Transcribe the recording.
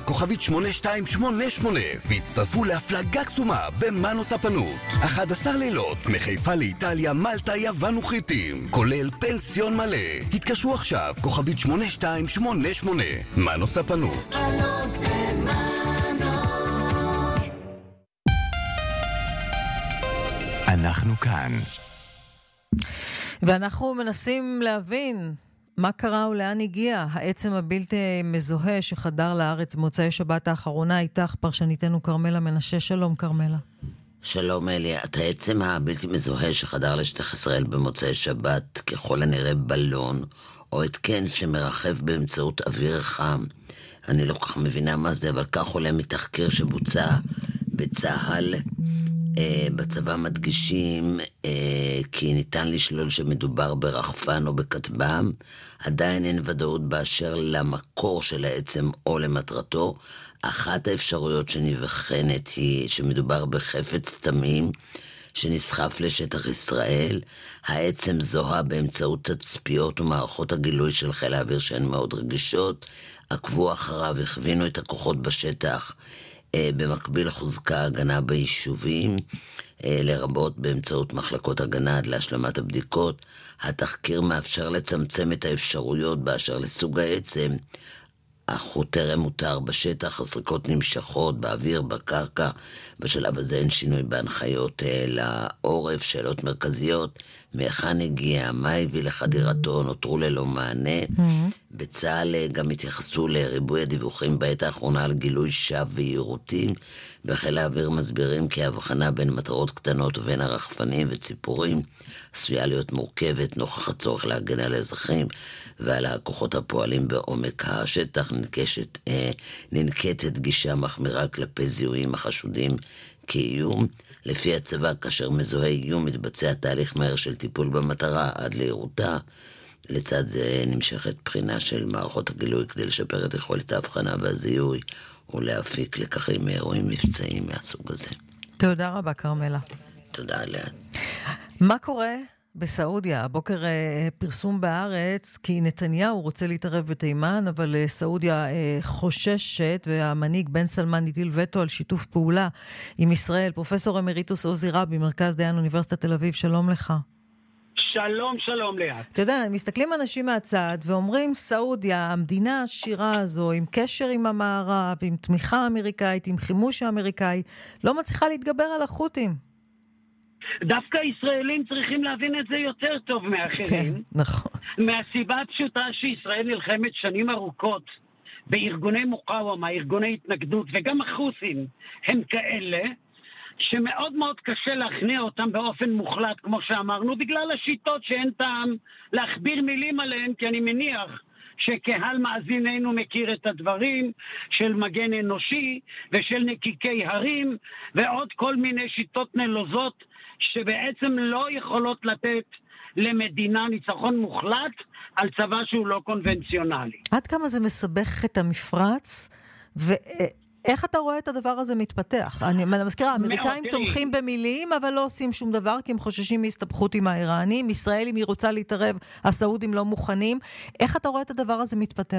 כוכבית 8288 והצטרפו להפלגה קסומה במאנוס הפנות. 11 לילות מחיפה לאיטליה, מלטה, יוון וכריתים, כולל פנסיון מלא. התקשרו עכשיו, כוכבית 8288. מאנוס הפנות. אנחנו כאן. ואנחנו מנסים להבין מה קרה ולאן הגיע העצם הבלתי מזוהה שחדר לארץ במוצאי שבת האחרונה. איתך פרשניתנו קרמלה מנשה. שלום קרמלה. שלום אליה. את העצם הבלתי מזוהה שחדר לשטח ישראל במוצאי שבת, ככל הנראה בלון או התקן שמרחב באמצעות אוויר חם. אני לא כל כך מבינה מה זה, אבל כך עולה מתחקיר שבוצע בצה"ל. בצבא מדגישים כי ניתן לשלול שמדובר ברחפן או בכטב"ם. עדיין אין ודאות באשר למקור של העצם או למטרתו. אחת האפשרויות שנבחנת היא שמדובר בחפץ תמים שנסחף לשטח ישראל. העצם זוהה באמצעות תצפיות ומערכות הגילוי של חיל האוויר שהן מאוד רגישות. עקבו אחריו, הכווינו את הכוחות בשטח. במקביל חוזקה הגנה ביישובים, לרבות באמצעות מחלקות הגנה עד להשלמת הבדיקות. התחקיר מאפשר לצמצם את האפשרויות באשר לסוג העצם, אך הוא טרם מותר בשטח. הסריקות נמשכות באוויר, בקרקע. בשלב הזה אין שינוי בהנחיות לעורף. שאלות מרכזיות: מהיכן הגיע, מה הביא לחדירתו, נותרו ללא מענה. בצה"ל גם התייחסו לריבוי הדיווחים בעת האחרונה על גילוי שווא ויירוטים. בחיל האוויר מסבירים כי ההבחנה בין מטרות קטנות ובין הרחפנים וציפורים עשויה להיות מורכבת נוכח הצורך להגן על האזרחים ועל הכוחות הפועלים בעומק השטח. ננקטת גישה מחמירה כלפי זיהויים החשודים כאיום. לפי הצבא, כאשר מזוהה איום מתבצע תהליך מהר של טיפול במטרה עד להירותה. לצד זה נמשכת בחינה של מערכות הגילוי כדי לשפר את יכולת ההבחנה והזיהוי ולהפיק לקחים מאירועים מבצעיים מהסוג הזה. תודה רבה קרמלה. תודה עליה. מה קורה בסעודיה? הבוקר פרסום בארץ כי נתניהו רוצה להתערב בתימן, אבל סעודיה חוששת, והמנהיג בן סלמן הטיל וטו על שיתוף פעולה עם ישראל. פרופסור אמריטוס עוזי רבי, מרכז דיין אוניברסיטת תל אביב, שלום לך. שלום, שלום ליאת. אתה יודע, מסתכלים אנשים מהצד ואומרים, סעודיה, המדינה העשירה הזו, עם קשר עם המערב, עם תמיכה אמריקאית, עם חימוש האמריקאי, לא מצליחה להתגבר על החות'ים. דווקא ישראלים צריכים להבין את זה יותר טוב מאחרים. כן, נכון. מהסיבה הפשוטה שישראל נלחמת שנים ארוכות בארגוני מוקאוומה, ארגוני התנגדות, וגם החות'ים הם כאלה שמאוד מאוד קשה להכניע אותם באופן מוחלט, כמו שאמרנו, בגלל השיטות שאין טעם להכביר מילים עליהן, כי אני מניח שקהל מאזיננו מכיר את הדברים של מגן אנושי ושל נקיקי הרים ועוד כל מיני שיטות נלוזות שבעצם לא יכולות לתת למדינה ניצחון מוחלט על צבא שהוא לא קונבנציונלי. עד כמה זה מסבך את המפרץ, ואיך אתה רואה את הדבר הזה מתפתח? אני מזכירה, האמריקאים תומכים במילים, אבל לא עושים שום דבר, כי הם חוששים מהסתבכות עם האיראנים. ישראל, אם היא רוצה להתערב, הסעודים לא מוכנים. איך אתה רואה את הדבר הזה מתפתח?